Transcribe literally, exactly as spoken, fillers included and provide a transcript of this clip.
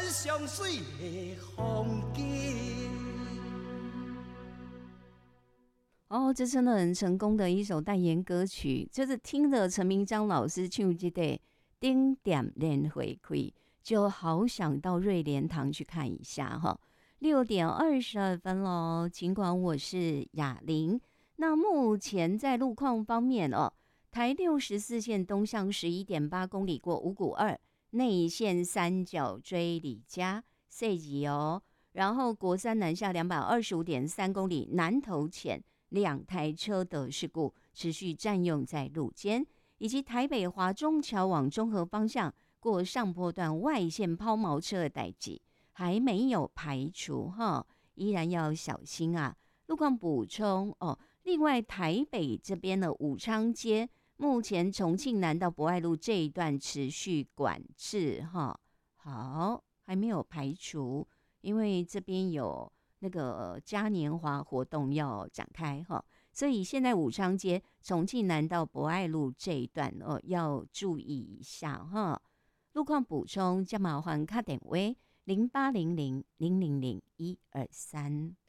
上水的风景。 哦，这真的很成功的一首代言歌曲，就是听着陈明章老师唱这个丁点联回馈，就好想到瑞莲堂去看一下哈。六点二十二分喽，尽管我是雅玲。那目前在路况方面哦，台六十四线东向十一点八公里过五股二，内线三角锥里加塞吉哦，然后国三南下两百二十五点三公里南投前。两台车的事故持续占用在路肩，以及台北华中桥往中和方向过上坡段外线抛锚车的代际还没有排除哈，依然要小心啊。路况补充哦，另外台北这边的武昌街目前重庆南到博爱路这一段持续管制哈，好，还没有排除，因为这边有那个嘉年华活动要展开哈，所以现在武昌街重庆南到博爱路这一段哦要注意一下哈。路况补充，加麻烦卡点位零八零零零零零一二三。